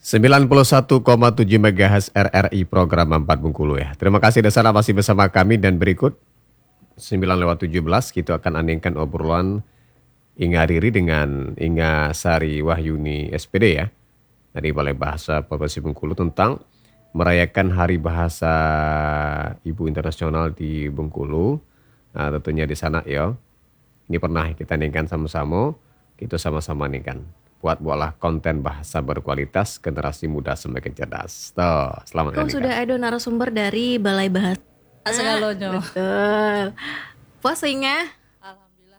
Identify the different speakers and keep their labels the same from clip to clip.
Speaker 1: 91,7 MHz RRI program 4 Bengkulu ya. Terima kasih Desana masih bersama kami dan berikut 9:17 kita akan andingkan obrolan Inga Riri dengan Inga Sari Wahyuni SPD ya. Dari Balai Bahasa Provinsi Bengkulu tentang merayakan Hari Bahasa Ibu Internasional di Bengkulu. Nah, tentunya di sana ya. Ini pernah kita andingkan sama-sama, kita sama-sama andingkan. Buatlah konten bahasa berkualitas, generasi muda semakin cerdas. Tuh, selamat
Speaker 2: Kau sudah ada narasumber dari Balai Bahasa
Speaker 3: Segalonyo.
Speaker 2: Betul. Puasa Inga?
Speaker 3: Alhamdulillah.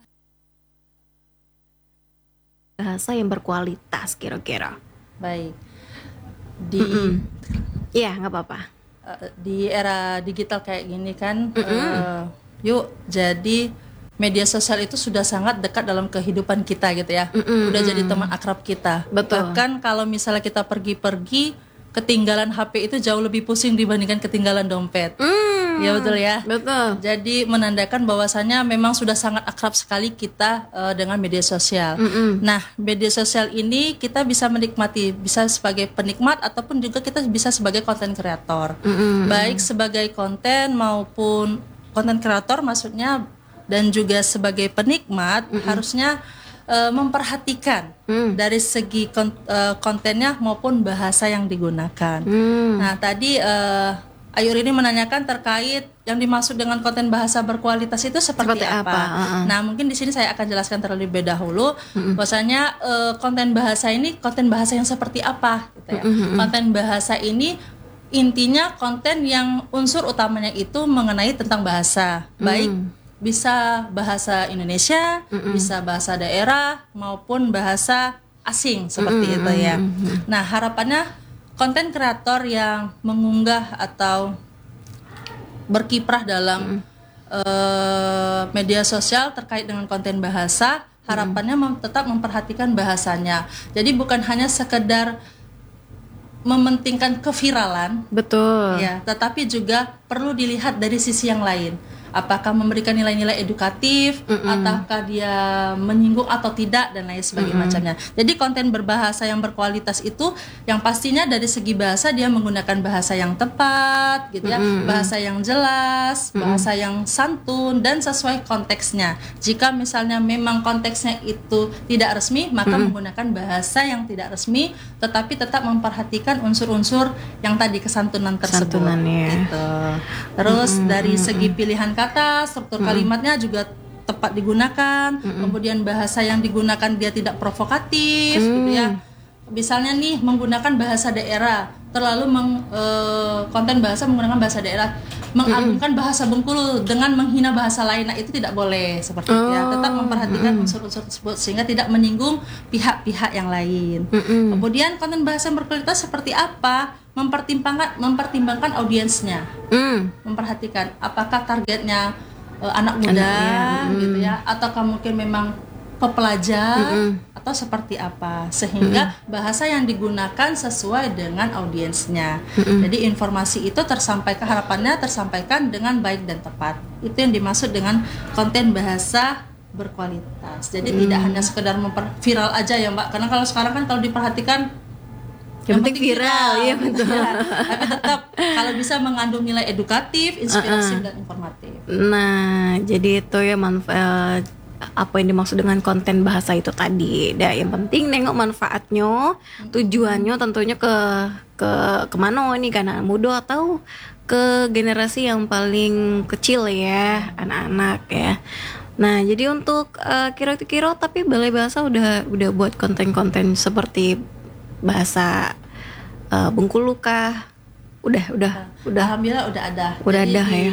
Speaker 2: Bahasa yang berkualitas kira-kira.
Speaker 3: Baik.
Speaker 2: Iya, nggak apa-apa.
Speaker 3: Di era digital kayak gini kan, yuk jadi media sosial itu sudah sangat dekat dalam kehidupan kita gitu ya. Udah jadi teman akrab kita.
Speaker 2: Betul.
Speaker 3: Bahkan kalau misalnya kita pergi-pergi, ketinggalan HP itu jauh lebih pusing dibandingkan ketinggalan dompet. Ya betul ya.
Speaker 2: Betul.
Speaker 3: Jadi menandakan bahwasannya memang sudah sangat akrab sekali kita dengan media sosial. Nah, media sosial ini kita bisa menikmati, bisa sebagai penikmat ataupun juga kita bisa sebagai konten kreator. Baik sebagai konten maupun konten kreator maksudnya, dan juga sebagai penikmat harusnya memperhatikan dari segi kontennya maupun bahasa yang digunakan. Nah tadi Ayu ini menanyakan terkait yang dimaksud dengan konten bahasa berkualitas itu seperti apa. Nah mungkin di sini saya akan jelaskan terlebih dahulu bahwasanya konten bahasa ini konten bahasa yang seperti apa gitu ya. Konten bahasa ini intinya konten yang unsur utamanya itu mengenai tentang bahasa, baik bisa bahasa Indonesia, bisa bahasa daerah maupun bahasa asing seperti itu ya. Nah, harapannya konten kreator yang mengunggah atau berkiprah dalam media sosial terkait dengan konten bahasa, harapannya tetap memperhatikan bahasanya. Jadi bukan hanya sekedar mementingkan keviralan,
Speaker 2: betul
Speaker 3: ya, tetapi juga perlu dilihat dari sisi yang lain. Apakah memberikan nilai-nilai edukatif, ataukah dia menyinggung atau tidak, dan lain sebagainya macamnya. Jadi konten berbahasa yang berkualitas itu yang pastinya dari segi bahasa dia menggunakan bahasa yang tepat, gitu ya, bahasa yang jelas, bahasa yang santun dan sesuai konteksnya. Jika misalnya memang konteksnya itu tidak resmi, maka menggunakan bahasa yang tidak resmi, tetapi tetap memperhatikan unsur-unsur yang tadi kesantunan tersebut. Gitu. Terus dari segi pilihan kata, struktur kalimatnya juga tepat digunakan. Kemudian bahasa yang digunakan dia tidak provokatif, gitu ya. Misalnya nih menggunakan bahasa daerah, terlalu konten bahasa menggunakan bahasa daerah, mengagungkan bahasa Bengkulu dengan menghina bahasa lain, nah itu tidak boleh seperti itu ya. Tetap memperhatikan unsur-unsur tersebut sehingga tidak menyinggung pihak-pihak yang lain. Kemudian konten bahasa yang berkualitas seperti apa? Mempertimbangkan audiensnya, memperhatikan apakah targetnya anak muda, gitu ya, ataukah mungkin memang pepelajar atau seperti apa, sehingga bahasa yang digunakan sesuai dengan audiensnya. Jadi informasi itu harapannya tersampaikan dengan baik dan tepat. Itu yang dimaksud dengan konten bahasa berkualitas. Jadi tidak hanya sekedar viral aja ya Mbak, karena kalau sekarang kan kalau diperhatikan
Speaker 2: yang penting viral, ya betul.
Speaker 3: Tapi tetap kalau bisa mengandung nilai edukatif, inspiratif dan informatif.
Speaker 2: Nah, jadi itu ya manfaat apa yang dimaksud dengan konten bahasa itu tadi. Nah, yang penting nengok manfaatnya, tujuannya tentunya ke kemana ini, karena muda atau ke generasi yang paling kecil ya, anak-anak ya. Nah, jadi untuk kira-kira tapi Balai Bahasa udah buat konten-konten seperti bahasa Bengkulu kah? Udah.
Speaker 3: Alhamdulillah udah ada.
Speaker 2: Udah
Speaker 3: jadi
Speaker 2: ada ya.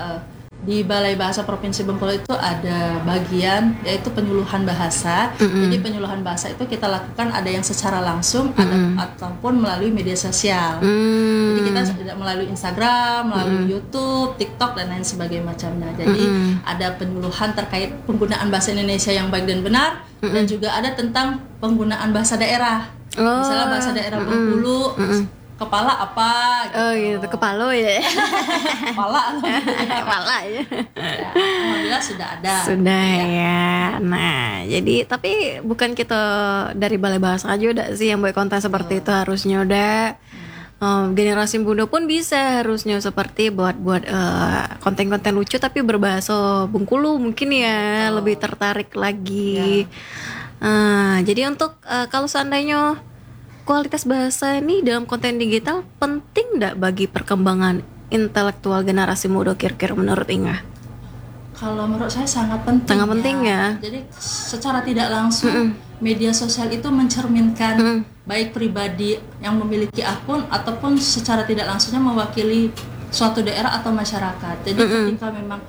Speaker 3: Di Balai Bahasa Provinsi Bengkulu itu ada bagian yaitu penyuluhan bahasa. Jadi penyuluhan bahasa itu kita lakukan ada yang secara langsung, ataupun melalui media sosial. Jadi kita tidak melalui Instagram, melalui YouTube, TikTok dan lain sebagainya macamnya. Jadi ada penyuluhan terkait penggunaan bahasa Indonesia yang baik dan benar, dan juga ada tentang penggunaan bahasa daerah. Misalnya bahasa daerah Bengkulu kepala apa gitu.
Speaker 2: Oh gitu, kepala ya.
Speaker 3: Kepala
Speaker 2: Kepala ya.
Speaker 3: ya, alhamdulillah sudah ada.
Speaker 2: Sudah ya. Nah, jadi tapi bukan kita dari Balai Bahasa aja udah sih yang buat konten seperti itu, harusnya udah generasi muda pun bisa harusnya seperti buat konten-konten lucu tapi berbahasa Bengkulu mungkin ya, lebih tertarik lagi. Jadi untuk kalau seandainya kualitas bahasa ini dalam konten digital penting nggak bagi perkembangan intelektual generasi muda kira-kira menurut Inga?
Speaker 3: Kalau menurut saya sangat penting.
Speaker 2: Sangat penting ya.
Speaker 3: Jadi secara tidak langsung media sosial itu mencerminkan baik pribadi yang memiliki akun ataupun secara tidak langsungnya mewakili suatu daerah atau masyarakat. Jadi ketika memang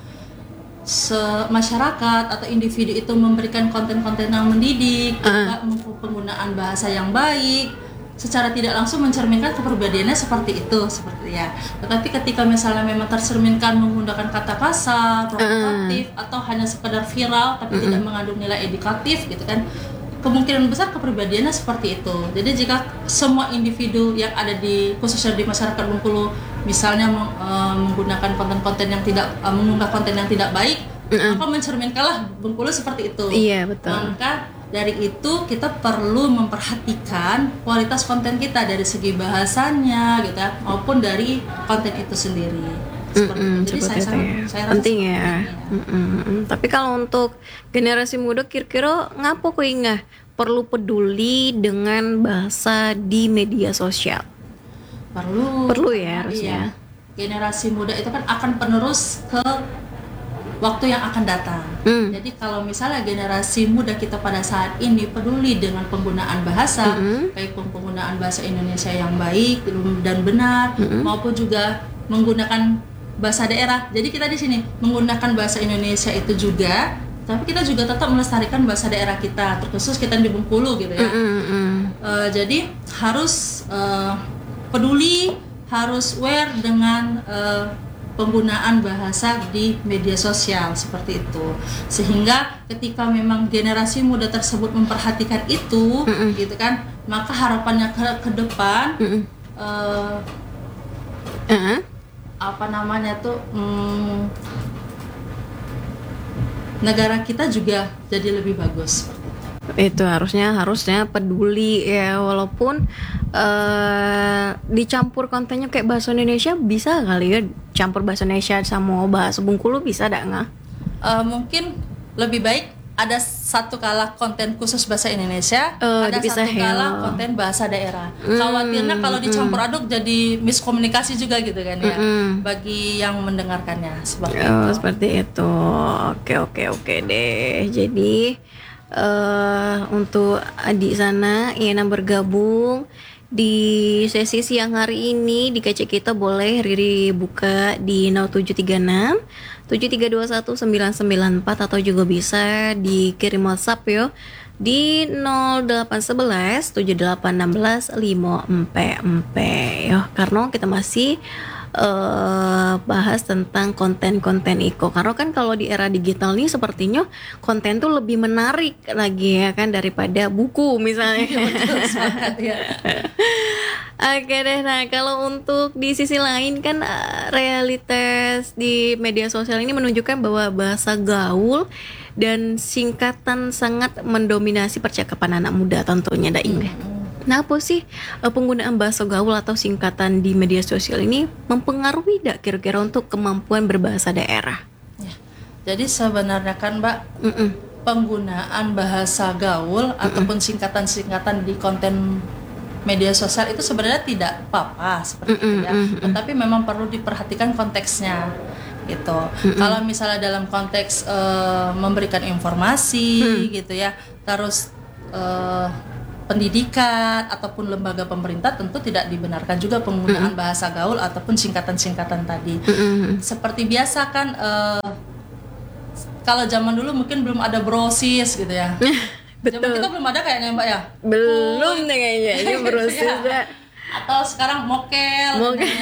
Speaker 3: masyarakat atau individu itu memberikan konten-konten yang mendidik, penggunaan bahasa yang baik, secara tidak langsung mencerminkan kepribadiannya seperti itu, seperti ya. Tetapi ketika misalnya memang tercerminkan menggunakan kata kasar, provokatif atau hanya sekedar viral tapi tidak mengandung nilai edukatif gitu kan, kemungkinan besar kepribadiannya seperti itu. Jadi jika semua individu yang ada khususnya di masyarakat Bengkulu misalnya menggunakan konten-konten yang tidak mengunggah konten yang tidak baik, maka mencerminkanlah Bengkulu seperti itu.
Speaker 2: Iya, betul.
Speaker 3: Maka dari itu kita perlu memperhatikan kualitas konten kita dari segi bahasanya gitu ya, maupun dari konten itu sendiri. Jadi saya
Speaker 2: penting ya. Tapi kalau untuk generasi muda kira-kira ngapa kok Inga perlu peduli dengan bahasa di media sosial? Perlu ya harusnya.
Speaker 3: Iya. Generasi muda itu kan akan penerus ke waktu yang akan datang. Jadi kalau misalnya generasi muda kita pada saat ini peduli dengan penggunaan bahasa, baik penggunaan bahasa Indonesia yang baik dan benar, maupun juga menggunakan bahasa daerah. Jadi kita di sini menggunakan bahasa Indonesia itu juga, tapi kita juga tetap melestarikan bahasa daerah kita, terkhusus kita di Bengkulu gitu ya. Jadi harus peduli, harus aware dengan penggunaan bahasa di media sosial seperti itu, sehingga ketika memang generasi muda tersebut memperhatikan itu, gitu kan, maka harapannya ke depan apa namanya tuh negara kita juga jadi lebih bagus.
Speaker 2: Itu harusnya peduli ya, walaupun dicampur kontennya kayak bahasa Indonesia, bisa kali ya campur bahasa Indonesia sama bahasa Bengkulu, bisa nggak?
Speaker 3: Mungkin lebih baik ada satu kala konten khusus bahasa Indonesia, ada satu kala konten bahasa daerah. Khawatirnya kalau dicampur aduk jadi miskomunikasi juga gitu kan ya, bagi yang mendengarkannya seperti itu.
Speaker 2: Seperti itu. Oke deh. Jadi untuk adik sana yang bergabung di sesi siang hari ini di KC kita, boleh Riri buka di 0736 7321 994 atau juga bisa dikirim WhatsApp yo di 0811 7816 544 yo, karena kita masih bahas tentang konten-konten Iko, karena kan kalau di era digital nih sepertinya konten tuh lebih menarik lagi ya kan daripada buku misalnya.
Speaker 3: Betul banget ya.
Speaker 2: Oke deh, nah kalau untuk di sisi lain kan realitas di media sosial ini menunjukkan bahwa bahasa gaul dan singkatan sangat mendominasi percakapan anak muda tentunya, Inga. Nah, apa sih penggunaan bahasa gaul atau singkatan di media sosial ini mempengaruhi tidak kira-kira untuk kemampuan berbahasa daerah?
Speaker 3: Ya, jadi sebenarnya kan Mbak, penggunaan bahasa gaul ataupun singkatan-singkatan di konten media sosial itu sebenarnya tidak apa-apa seperti itu ya, tetapi memang perlu diperhatikan konteksnya gitu. Kalau misalnya dalam konteks memberikan informasi gitu ya, terus pendidikan ataupun lembaga pemerintah, tentu tidak dibenarkan juga penggunaan bahasa gaul ataupun singkatan-singkatan tadi. Seperti biasa kan, kalau zaman dulu mungkin belum ada brosis gitu ya. Zaman kita belum ada kayaknya Mbak ya?
Speaker 2: Belum deh kayaknya, ini brosis ya.
Speaker 3: Atau sekarang mokel.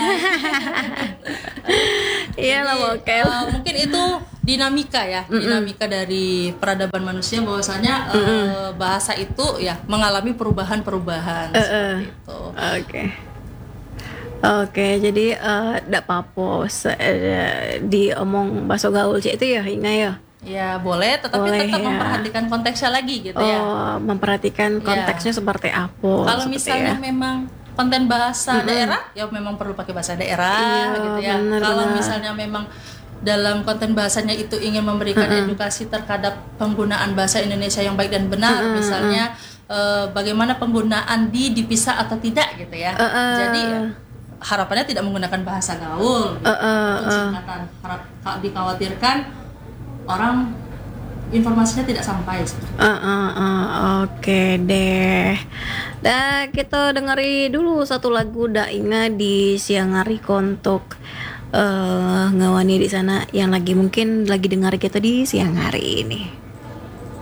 Speaker 2: Iyalah mokel.
Speaker 3: Mungkin itu dinamika ya, dinamika dari peradaban manusia, bahwasanya bahasa itu ya mengalami perubahan-perubahan seperti itu.
Speaker 2: Oke. Oke, jadi ndak apa-apa diomong bahasa gaul cik itu ya Inga ya.
Speaker 3: Ya boleh, tetapi
Speaker 2: Boleh,
Speaker 3: tetap
Speaker 2: ya.
Speaker 3: memperhatikan konteksnya lagi gitu ya.
Speaker 2: Memperhatikan konteksnya seperti apa.
Speaker 3: Kalau
Speaker 2: seperti
Speaker 3: misalnya
Speaker 2: ya.
Speaker 3: memang konten bahasa daerah, ya memang perlu pakai bahasa daerah
Speaker 2: Iya,
Speaker 3: gitu ya.
Speaker 2: benar,
Speaker 3: Kalau
Speaker 2: benar.
Speaker 3: misalnya memang dalam konten bahasanya itu ingin memberikan edukasi terhadap penggunaan bahasa Indonesia yang baik dan benar, misalnya bagaimana penggunaan dipisah atau tidak gitu ya. Jadi harapannya tidak menggunakan bahasa gaul, untuk singkatan. Dikhawatirkan orang informasinya tidak sampai.
Speaker 2: Oke deh. Dah kita dengeri dulu satu lagu dah Inga di siang hari untuk ngawani di sana yang lagi mungkin lagi dengar kita di siang hari ini.